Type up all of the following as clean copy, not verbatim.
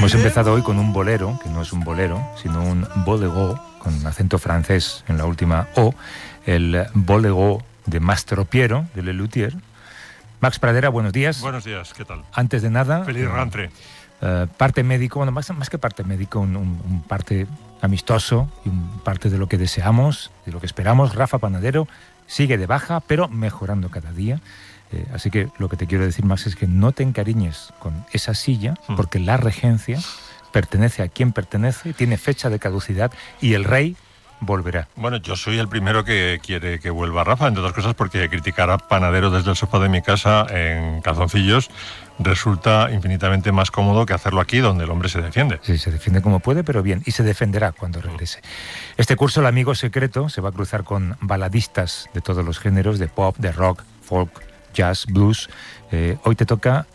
Hemos empezado hoy con un bolero, que no es un bolero, sino un bolero, con acento francés en la última O, el bolero de Mastro Piero, de Lelutier. Max Pradera, buenos días. Buenos días, ¿qué tal? Antes de nada... Feliz rentre. Parte médico, bueno, más que parte médico, un parte amistoso y un parte de lo que deseamos, de lo que esperamos. Rafa Panadero sigue de baja, pero mejorando cada día. Así que lo que te quiero decir, Max, es que no te encariñes con esa silla, porque la regencia pertenece a quien pertenece, tiene fecha de caducidad y el rey volverá. Bueno, yo soy el primero que quiere que vuelva Rafa, entre otras cosas porque criticar a Panadero desde el sofá de mi casa en calzoncillos resulta infinitamente más cómodo que hacerlo aquí, donde el hombre se defiende. Sí, se defiende como puede, pero bien, y se defenderá cuando regrese. Este curso, el amigo secreto, se va a cruzar con baladistas de todos los géneros, de pop, de rock, folk, jazz, blues. Hoy te toca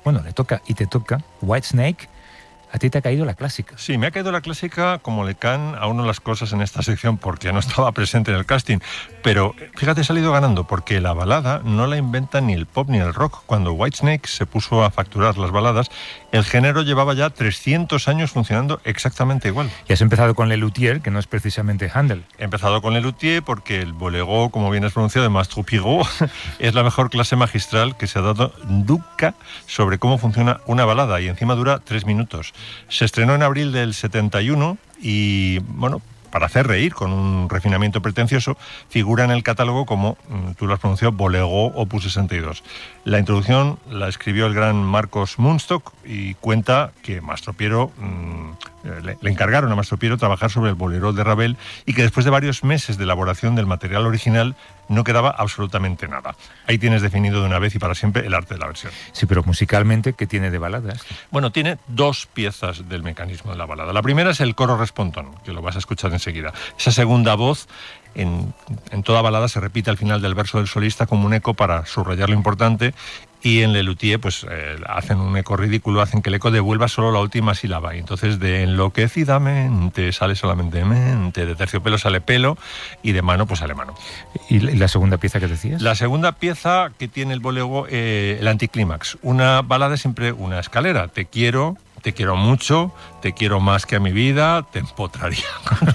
Whitesnake. ¿A ti te ha caído la clásica? Sí, me ha caído la clásica como le caen a uno las cosas en esta sección porque no estaba presente en el casting. Pero fíjate, he salido ganando porque la balada no la inventa ni el pop ni el rock. Cuando Whitesnake se puso a facturar las baladas, el género llevaba ya 300 años funcionando exactamente igual. Y has empezado con Lelutier, que no es precisamente Handel. He empezado con Lelutier porque el bolero, como bien has pronunciado, de Mastro Piero, es la mejor clase magistral que se ha dado nunca sobre cómo funciona una balada y encima dura 3 minutos. Se estrenó en abril del 71 y, bueno, para hacer reír con un refinamiento pretencioso, figura en el catálogo como, tú lo has pronunciado, Bolero Opus 62. La introducción la escribió el gran Marcos Munstock y cuenta que Mastro Piero, le encargaron a Mastro Piero trabajar sobre el bolero de Ravel y que después de varios meses de elaboración del material original no quedaba absolutamente nada. Ahí tienes definido de una vez y para siempre el arte de la versión. Sí, pero musicalmente, ¿qué tiene de baladas? Bueno, tiene 2 piezas del mecanismo de la balada. La primera es el coro respondón, que lo vas a escuchar enseguida. Esa segunda voz, en toda balada se repite al final del verso del solista como un eco para subrayar lo importante, y en Lelutier pues hacen un eco ridículo, hacen que el eco devuelva solo la última sílaba, y entonces de enloquecidamente sale solamente mente, de terciopelo sale pelo y de mano pues sale mano. ¿Y la segunda pieza que decías? La segunda pieza que tiene el bolero, el anticlímax. Una balada es siempre una escalera. Te quiero mucho, te quiero más que a mi vida, te empotraría.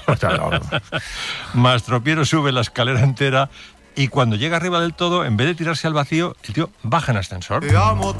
Mastro Piero sube la escalera entera y cuando llega arriba del todo, en vez de tirarse al vacío, el tío baja en ascensor.